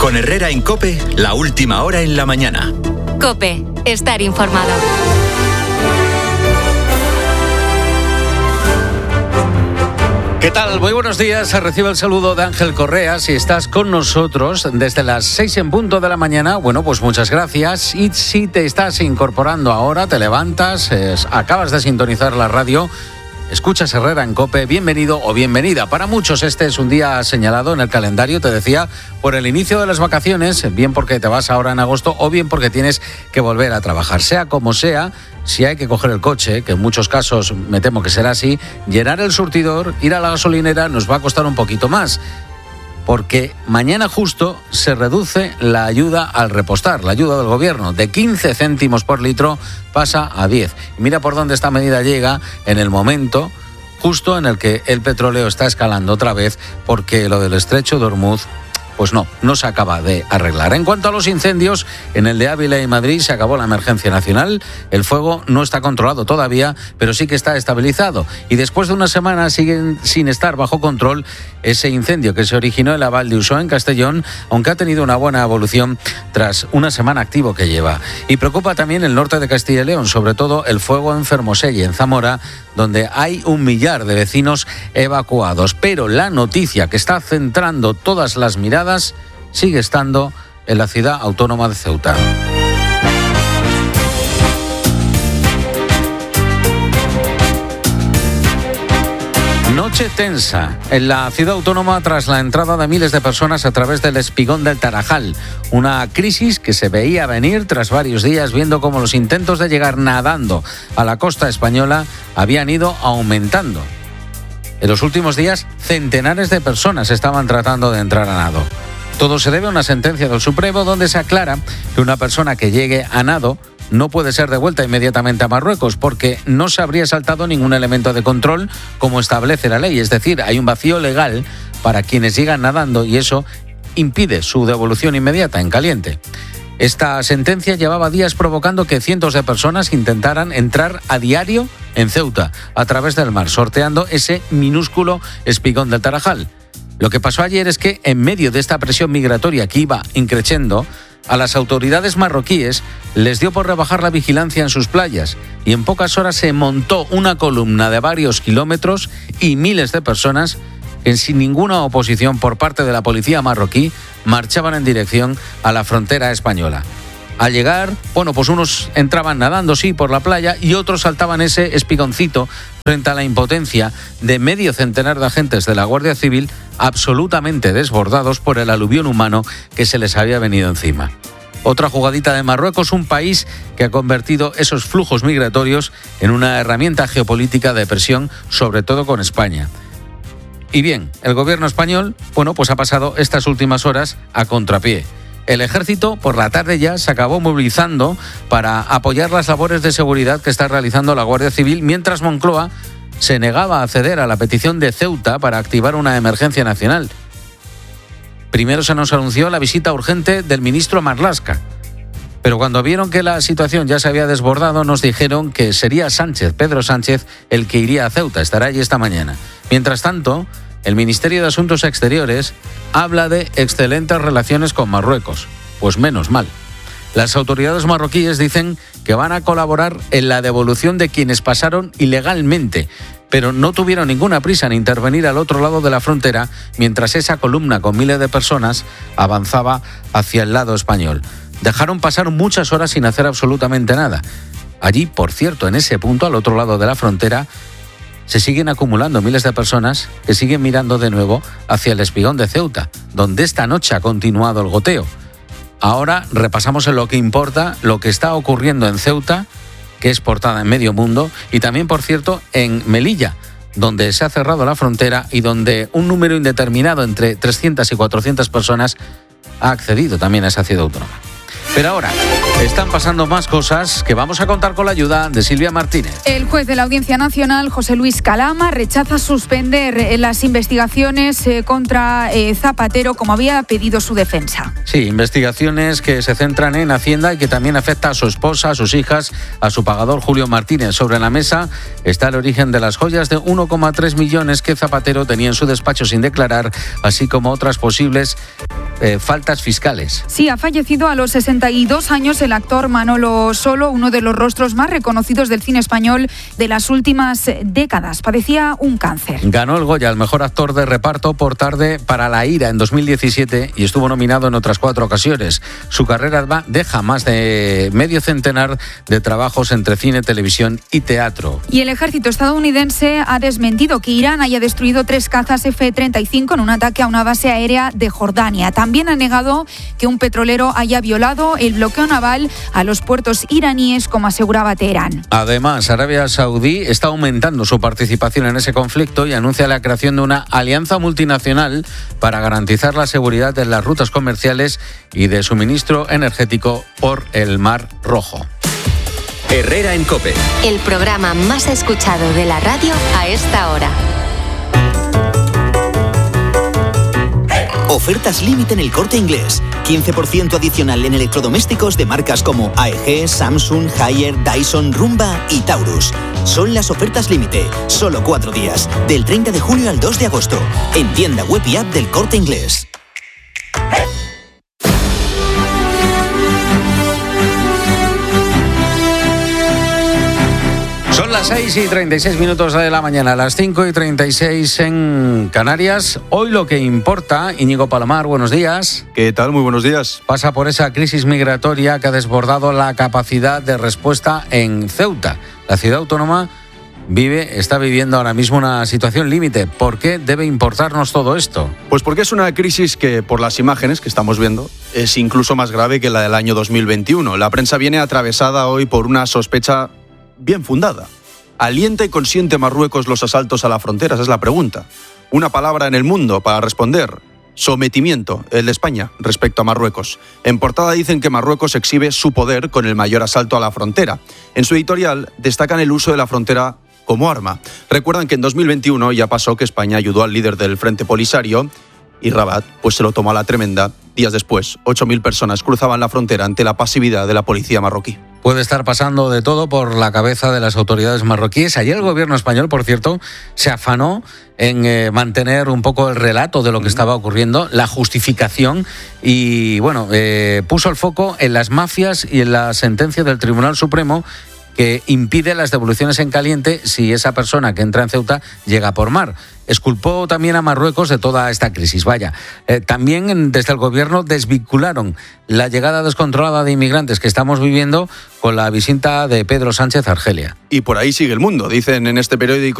Con Herrera en COPE, la última hora en la mañana. COPE, estar informado. ¿Qué tal? Muy buenos días. Recibe el saludo de Ángel Correa. Si estás con nosotros desde las 6 en punto de la mañana, bueno, pues muchas gracias. Y si te estás incorporando ahora, te levantas, acabas de sintonizar la radio, escuchas Herrera en COPE, bienvenido o bienvenida. Para muchos este es un día señalado en el calendario, te decía, por el inicio de las vacaciones, bien porque te vas ahora en agosto o bien porque tienes que volver a trabajar. Sea como sea, si hay que coger el coche, que en muchos casos me temo que será así, llenar el surtidor, ir a la gasolinera nos va a costar un poquito más. Porque mañana justo se reduce la ayuda al repostar, la ayuda del gobierno, de 15 céntimos por litro pasa a 10. Y mira por dónde esta medida llega en el momento justo en el que el petróleo está escalando otra vez, porque lo del estrecho de Ormuz, pues no se acaba de arreglar. En cuanto a los incendios, en el de Ávila y Madrid se acabó la emergencia nacional. El fuego no está controlado todavía, pero sí que está estabilizado. Y después de una semana siguen sin estar bajo control ese incendio que se originó en la Val d'Uixó, en Castellón, aunque ha tenido una buena evolución tras una semana activo que lleva. Y preocupa también el norte de Castilla y León, sobre todo el fuego en Fermoselle, en Zamora, donde hay 1 millar de vecinos evacuados. Pero la noticia que está centrando todas las miradas sigue estando en la ciudad autónoma de Ceuta. Noche tensa en la ciudad autónoma tras la entrada de miles de personas a través del espigón del Tarajal. Una crisis que se veía venir tras varios días, viendo cómo los intentos de llegar nadando a la costa española habían ido aumentando. En los últimos días, centenares de personas estaban tratando de entrar a nado. Todo se debe a una sentencia del Supremo donde se aclara que una persona que llegue a nado no puede ser devuelta inmediatamente a Marruecos porque no se habría saltado ningún elemento de control como establece la ley. Es decir, hay un vacío legal para quienes llegan nadando y eso impide su devolución inmediata en caliente. Esta sentencia llevaba días provocando que cientos de personas intentaran entrar a diario en Ceuta a través del mar, sorteando ese minúsculo espigón del Tarajal. Lo que pasó ayer es que, en medio de esta presión migratoria que iba increciendo, a las autoridades marroquíes les dio por rebajar la vigilancia en sus playas y en pocas horas se montó una columna de varios kilómetros y miles de personas que, sin ninguna oposición por parte de la policía marroquí, marchaban en dirección a la frontera española. Al llegar, bueno, pues unos entraban nadando, sí, por la playa y otros saltaban ese espigoncito frente a la impotencia de medio centenar de agentes de la Guardia Civil absolutamente desbordados por el aluvión humano que se les había venido encima. Otra jugadita de Marruecos, un país que ha convertido esos flujos migratorios en una herramienta geopolítica de presión, sobre todo con España. Y bien, el gobierno español, bueno, pues ha pasado estas últimas horas a contrapié. El ejército por la tarde ya se acabó movilizando para apoyar las labores de seguridad que está realizando la Guardia Civil, mientras Moncloa se negaba a ceder a la petición de Ceuta para activar una emergencia nacional. Primero se nos anunció la visita urgente del ministro Marlaska, pero cuando vieron que la situación ya se había desbordado nos dijeron que sería Pedro Sánchez, el que iría a Ceuta, estará allí esta mañana. Mientras tanto, el Ministerio de Asuntos Exteriores habla de excelentes relaciones con Marruecos. Pues menos mal. Las autoridades marroquíes dicen que van a colaborar en la devolución de quienes pasaron ilegalmente, pero no tuvieron ninguna prisa en intervenir al otro lado de la frontera mientras esa columna con miles de personas avanzaba hacia el lado español. Dejaron pasar muchas horas sin hacer absolutamente nada. Allí, por cierto, en ese punto, al otro lado de la frontera, se siguen acumulando miles de personas que siguen mirando de nuevo hacia el espigón de Ceuta, donde esta noche ha continuado el goteo. Ahora repasamos en lo que importa lo que está ocurriendo en Ceuta, que es portada en medio mundo, y también, por cierto, en Melilla, donde se ha cerrado la frontera y donde un número indeterminado, entre 300 y 400 personas, ha accedido también a esa ciudad autónoma. Pero ahora están pasando más cosas que vamos a contar con la ayuda de Silvia Martínez. El juez de la Audiencia Nacional, José Luis Calama, rechaza suspender las investigaciones contra Zapatero, como había pedido su defensa. Sí, investigaciones que se centran en Hacienda y que también afecta a su esposa, a sus hijas, a su pagador Julio Martínez. Sobre la mesa está el origen de las joyas de 1,3 millones que Zapatero tenía en su despacho sin declarar, así como otras posibles faltas fiscales. Sí, ha fallecido a los 62 años el actor Manolo Solo, uno de los rostros más reconocidos del cine español de las últimas décadas. Padecía un cáncer. Ganó el Goya al mejor actor de reparto por Tarde para la ira en 2017 y estuvo nominado en otras 4 ocasiones. Su carrera deja más de medio centenar de trabajos entre cine, televisión y teatro. Y el ejército estadounidense ha desmentido que Irán haya destruido 3 cazas F-35 en un ataque a una base aérea de Jordania. También ha negado que un petrolero haya violado el bloqueo naval a los puertos iraníes, como aseguraba Teherán. Además, Arabia Saudí está aumentando su participación en ese conflicto y anuncia la creación de una alianza multinacional para garantizar la seguridad de las rutas comerciales y de suministro energético por el Mar Rojo. Herrera en COPE. El programa más escuchado de la radio a esta hora. Ofertas límite en El Corte Inglés. 15% adicional en electrodomésticos de marcas como AEG, Samsung, Haier, Dyson, Rumba y Taurus. Son las ofertas límite. Solo 4 días. Del 30 de junio al 2 de agosto. En tienda web y app del Corte Inglés. Son las 6:36 de la mañana, las 5:36 en Canarias. Hoy lo que importa, Íñigo Palomar, buenos días. ¿Qué tal? Muy buenos días. Pasa por esa crisis migratoria que ha desbordado la capacidad de respuesta en Ceuta. La ciudad autónoma está viviendo ahora mismo una situación límite. ¿Por qué debe importarnos todo esto? Pues porque es una crisis que, por las imágenes que estamos viendo, es incluso más grave que la del año 2021. La prensa viene atravesada hoy por una sospecha bien fundada. ¿Alienta y consiente Marruecos los asaltos a la frontera? Esa es la pregunta. Una palabra en el mundo para responder: sometimiento, el de España, respecto a Marruecos. En portada dicen que Marruecos exhibe su poder con el mayor asalto a la frontera. En su editorial destacan el uso de la frontera como arma. Recuerdan que en 2021 ya pasó que España ayudó al líder del Frente Polisario y Rabat pues se lo tomó a la tremenda. Días después, 8.000 personas cruzaban la frontera ante la pasividad de la policía marroquí. Puede estar pasando de todo por la cabeza de las autoridades marroquíes. Ayer el gobierno español, por cierto, se afanó en mantener un poco el relato de lo que estaba ocurriendo, la justificación y, puso el foco en las mafias y en la sentencia del Tribunal Supremo que impide las devoluciones en caliente si esa persona que entra en Ceuta llega por mar. Exculpó también a Marruecos de toda esta crisis. También desde el gobierno desvincularon la llegada descontrolada de inmigrantes que estamos viviendo con la visita de Pedro Sánchez a Argelia. Y por ahí sigue el mundo, dicen en este periódico.